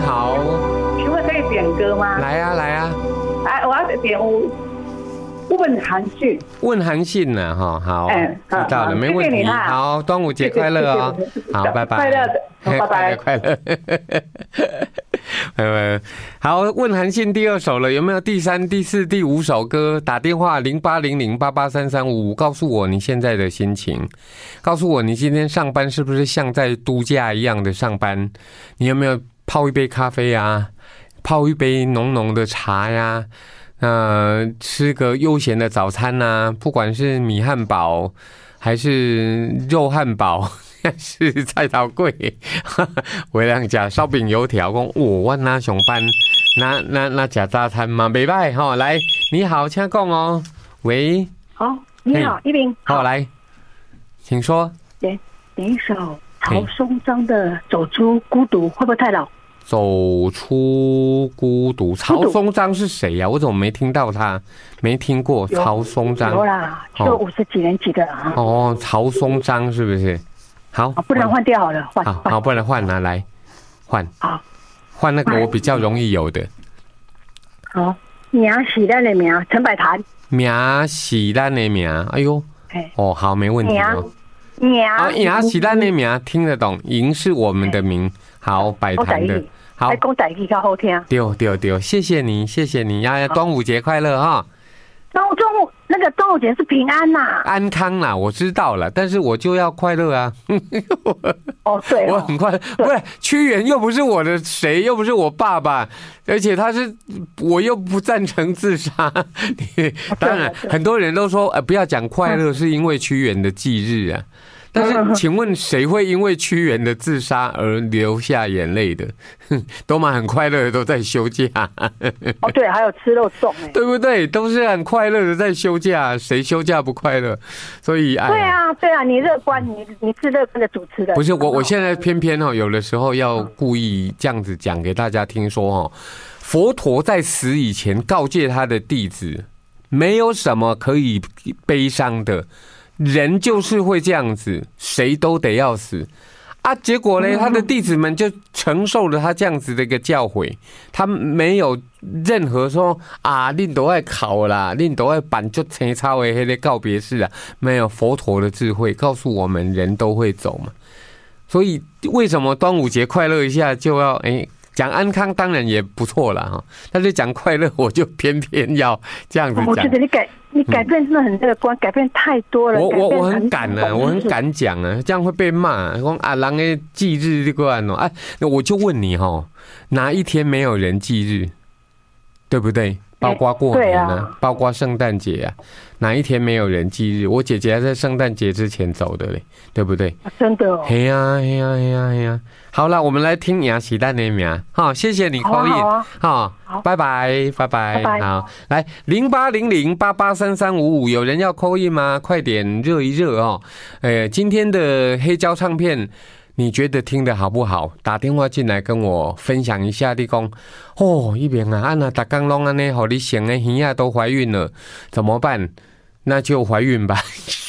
你好， 请问可以点歌吗？ 来啊来啊， 哎，我要点问韩信。 问韩信呢？哈，好，知道了，没问题。好，端午节快乐哦！好，拜拜， 快乐的，拜拜， 快乐。好，问韩信第2首了，有没有第3、第4、第5首歌？打电话0800883355，告诉我你现在的心情，告诉我你今天上班是不是像在度假一样的上班？你有没有泡一杯咖啡啊？泡一杯浓浓的茶呀？吃个悠闲的早餐啊，不管是米汉堡还是肉汉堡还是菜头粿，有人吃烧饼油条，讲我哪上班那吃早餐嘛，袂歹吼。来，你好，请讲哦。喂， 好，你好，一鸣， 好，来，请说。 点一首曹松章的《走出孤独》，会不会太老？ 走出孤独，曹松章是谁呀？我怎么没听到他？没听过曹松章。 有啦，就50几年级的啊。 哦，曹松章是不是？好， 不然换掉好了，换。 好，不然换拿来换。好，换那个我比较容易有的。 好，名是咱的名，陈百潭。 名是咱的名，哎呦，哦，好，没问题哦。名是咱的名，听得懂。赢是我们的名。好，百潭的，好， 讲台语较好听。 对，谢谢你呀！端午节快乐哈！ 端午节是平安呐， 安康啦，我知道了，但是我就要快乐啊！ 哦，对， 我很快乐，不是屈原又不是我的谁，又不是我爸爸，而且我又不赞成自杀。当然，很多人都说，不要讲快乐，是因为屈原的忌日啊。但是，请问谁会因为屈原的自杀而流下眼泪的？都蛮很快乐的，都在休假。 哦，对，还有吃肉粽， 对不对？都是很快乐的在休假，谁休假不快乐？所以， 对啊，你乐观，你是乐观的主持人。 不是我现在偏偏有的时候要故意这样子讲给大家听说佛陀在死以前告诫他的弟子，没有什么可以悲伤的。人就是会这样子，谁都得要死啊！结果呢，他的弟子们就承受了他这样子的一个教诲，他没有任何说恁都爱考啦，恁都爱办就青草的那个告别式啊，没有佛陀的智慧告诉我们，人都会走嘛。所以为什么端午节快乐一下就要讲安康当然也不错啦哈，但是讲快乐我就偏偏要这样子讲。 我觉得你改变真的很乐观，改变太多了。 我很敢啊，我很敢讲啊，这样会被骂。说人的忌日这个那我就问你哪一天没有人忌日，对不对？包括过年啊，包括圣诞节啊，哪一天没有人忌日？我姐姐还在圣诞节之前走的嘞，对不对？ 真的哦。 嘿呀。好了，我们来听雅喜蛋的名，好，谢谢你call in，好，拜拜。好，来0800883355，有人要call in吗？快点热一热哦。今天的黑胶唱片。你觉得听得好不好？打电话进来跟我分享一下。你讲一边啊，每天都这样，你生的鱼啊都怀孕了，怎么办？那就怀孕吧。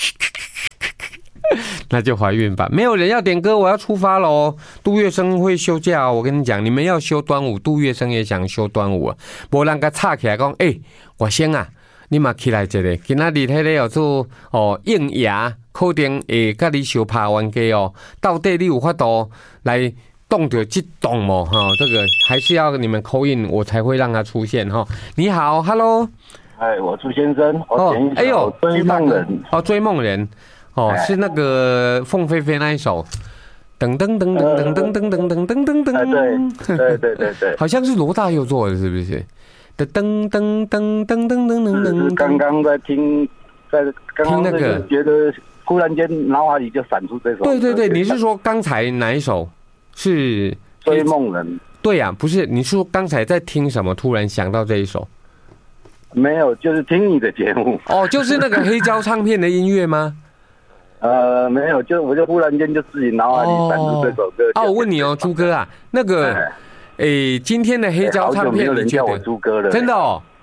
那就怀孕吧。没有人要点歌，我要出发咯。杜月笙会休假我跟你讲，你们要休端午，杜月笙也想休端午啊。没人给插起来讲，我先啊，你嘛起来一个，今仔日迄个叫做应牙。可能会跟你相拍冤家到底你有法度来动到这动吗？这个还是要你们call in我才会让他出现你好 ，Hello， 我朱先生，我点一首《追梦人》 追梦人是那个凤飞飞那一首，噔噔噔噔噔噔噔噔噔噔噔，对，好像是罗大佑做的，是不是？噔噔噔噔噔噔噔噔， 刚刚在听那个，觉得。忽然间脑海里就闪出这首。 对，你是说刚才哪一首？是《 追梦人》。 对呀，不是，你是说刚才在听什么？突然想到这一首？ 没有，就是听你的节目。 就是那个黑胶唱片的音乐吗？ 没有，我就忽然间就自己脑海里闪出这首歌。 我问你朱哥啊，那个，今天的黑胶唱片，你觉得？ 朱哥了， 真的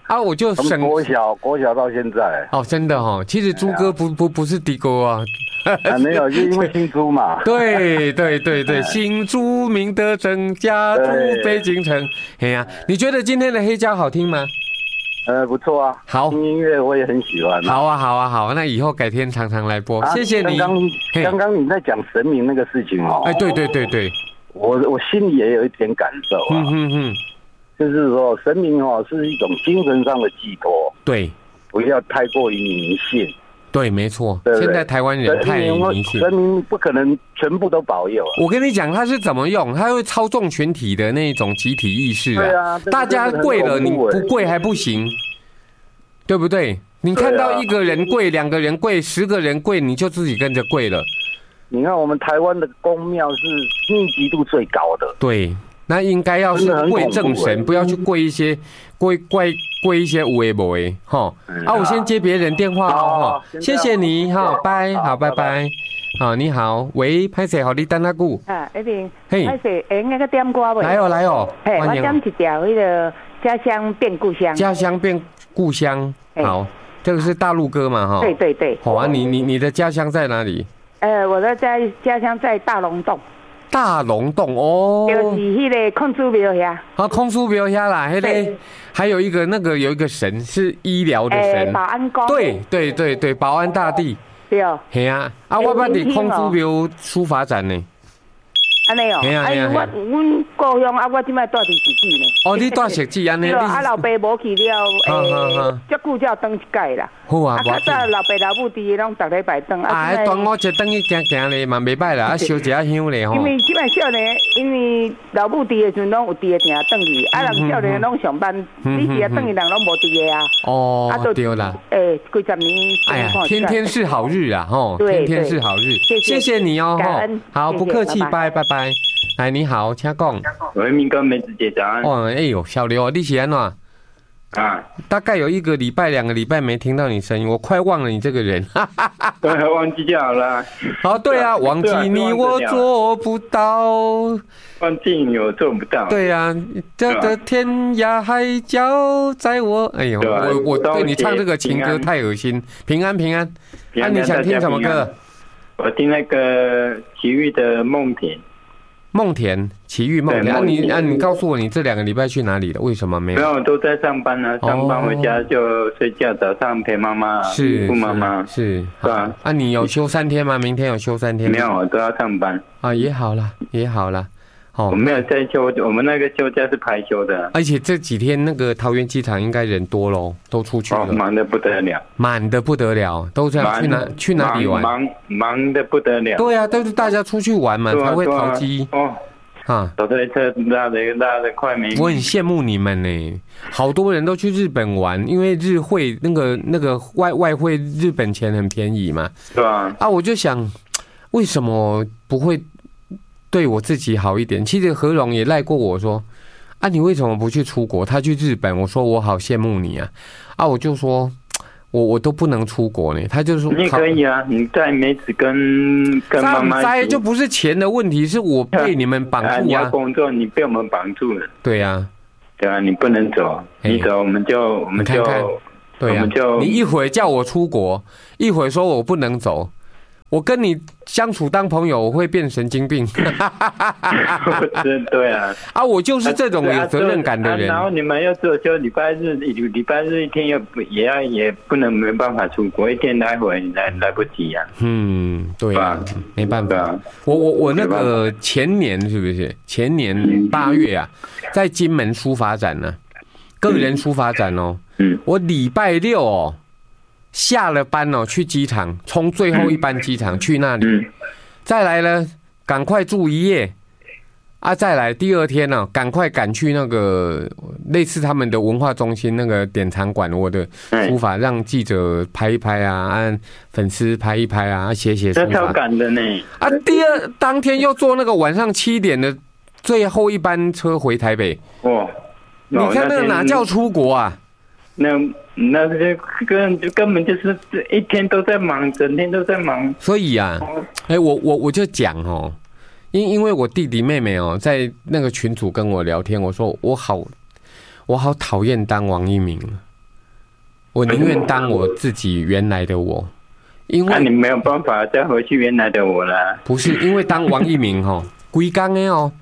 啊，我就从国小到现在。 哦，真的哦，其实猪哥不是的哥啊。 没有，就因为姓朱嘛。 对，姓朱名德正，家住北京城。哎呀，你觉得今天的黑胶好听吗？ 不错啊。好，音乐我也很喜欢。 好啊，那以后改天常常来播。谢谢你。 刚刚你在讲神明那个事情哦。 哎，对， 我心里也有一点感受啊。就是说神明哦是一种精神上的寄托。对，不要太过于迷信。对，没错。现在台湾人太迷信，神明不可能全部都保佑。我跟你讲，他是怎么用？他会操纵全体的那种集体意识啊！对啊，大家跪了，你不跪还不行，对不对？你看到一个人跪、2个人跪、10个人跪，你就自己跟着跪了。你看我们台湾的宫庙是密集度最高的。对。那应该要是跪正神，不要去跪一些跪一些有的没的哈。我先接别人电话哦，谢谢你哈，拜拜。好，你好，喂，拍摄好，你等下久。一定。嘿，拍摄，那个点歌未？来哦。嘿，我点一条那个家乡变故乡。家乡变故乡，好，这个是大陆歌嘛哈？对。好啊，你的家乡在哪里？我的家乡在大龙洞。大龙洞哦，就是那个空珠庙遐。空珠庙遐啦，那个还有一个有一个神是医疗的神，保安公。对，保安大帝。对哦。系啊，我捌伫空珠庙书法展呢。安尼哦。阮故乡我即摆住伫石碣呢。哦，你住石碣安尼？老爸无去了，足久才转一届啦。好啊，较早老爸老母伫拢逐礼拜转。端午节转去行咧，嘛袂歹啦，烧一下香咧吼。因为即摆少年，因为老母伫的时阵拢有伫的定转去，人少年拢上班，你伫的转去人拢无伫的啊。哦，对啦。几十年。哎呀，天天是好日啊，吼，天天是好日。谢谢你哦，吼，好，不客气，拜拜。哎，你好，请讲。喂，民歌梅子姐早安。哦，哎呦，小刘，你是安怎？啊，大概有1个礼拜、2个礼拜没听到你声音，我快忘了你这个人。对，忘记就好了。好，对啊，忘记你我做不到，忘记你我做不到。对啊，这个天涯海角在我。哎呦，我对你唱这个情歌太恶心。平安。那你想听什么歌？我听那个齐豫的《梦田》。齐豫梦田。你告诉我，你这2个礼拜去哪里了？为什么没有？没有，都在上班啊。上班回家就睡觉，早上陪妈妈，顾妈妈。是吧？你有休3天吗？明天有休3天？没有，我都要上班。也好了。我没有在休，我们那个休假是排休的。而且这几天那个桃园机场应该人多咯，都出去了。忙得不得了，都在去哪里玩？忙得不得了。对啊，都是大家出去玩嘛，才会淘机。走这车拉的快没。我很羡慕你们呢，好多人都去日本玩，因为日汇那个外汇日本钱很便宜嘛。对啊。我就想，为什么不会对我自己好一点？其实何荣也赖过我说，你为什么不去出国？他去日本，我说我好羡慕你啊！我就说，我都不能出国呢。他就说你可以啊，你在梅子跟妈妈。在就不是钱的问题，是我被你们绑住啊！你要工作，你被我们绑住了。对啊，你不能走，你走我们就看看。对啊，你一会儿叫我出国，一会儿说我不能走。我跟你相处当朋友，我会变神经病。对啊，我就是这种有责任感的人。然后你们要做休礼拜日一天也不能没办法出国，一天来回来不及啊。对啊，没办法。我那个前年是不是？前年8月啊，在金门书法展呢，个人书法展哦。我礼拜6下了班去机场，冲最后一班机场去那里，再来呢，赶快住1夜，再来第2天赶快赶去那个类似他们的文化中心那个典藏馆，我的书法让记者拍一拍粉丝拍一拍写书法，这超赶的呢。当天又坐那个晚上7点的最后一班车回台北。你看那个哪叫出国啊？那个根本就是一天都在忙，整天都在忙。所以我就讲因为我弟弟妹妹在那个群组跟我聊天，我说我好讨厌当王一鸣。 我宁愿当我自己原来的我，因为你没有办法再回去原来的我了。 不是因为当王一鸣吼，规工的哦，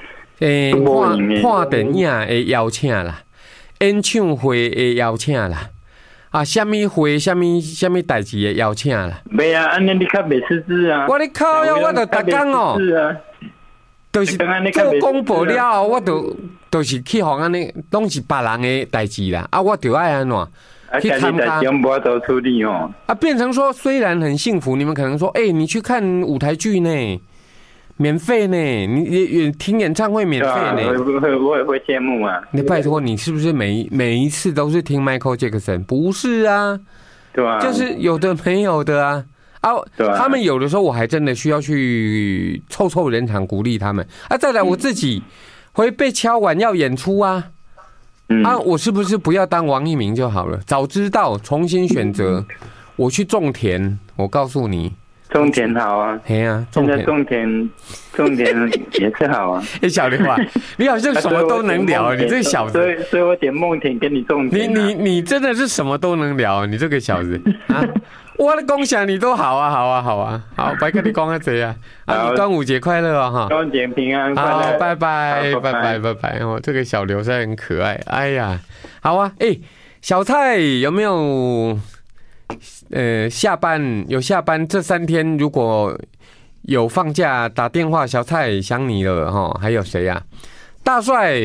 看电影的邀请啦，演唱会的邀请啦，啊，什么会、什么代志的邀请啦。 没啊，安尼你较袂识字啊。 我咧靠呀，我就逐工哦，就是做广播了，我就是去互安尼，拢是别人的代志啦，啊，我就爱安怎。去参加，变成说虽然很幸福，你们可能说，你去看舞台剧呢，免费呢，你听演唱会免费呢， 我也会羡慕啊。 你拜托，你是不是每一次都是听 Michael Jackson？ 不是啊， 对啊， 就是有的没有的啊。他们有的时候我还真的需要去凑人场鼓励他们啊。再来，我自己会被敲碗要演出啊。我是不是不要当王一鸣就好了？早知道重新选择，我去种田。我告诉你， 种田好啊， 嘿啊， 现在种田也是好啊。 小刘啊，你好像什么都能聊，你这个小子。 所以我点梦田跟你种田。 你真的是什么都能聊，你这个小子啊！我的共享你都好啊，好，白跟你讲啊这样啊，你端午节快乐啊哈！ 端午节平安快乐， 好，拜拜哦，这个小刘实在很可爱，哎呀，好啊，小蔡有没有下班这3天如果有放假打电话，小蔡想你了哈，还有谁啊？大帅，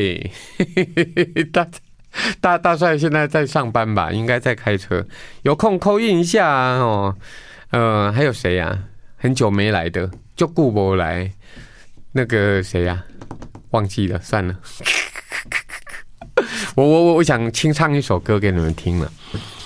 大帅现在在上班吧？应该在开车，有空call in一下哦。还有谁呀？很久没来的，就顾不来。那个谁呀？忘记了，算了。我想清唱一首歌给你们听了。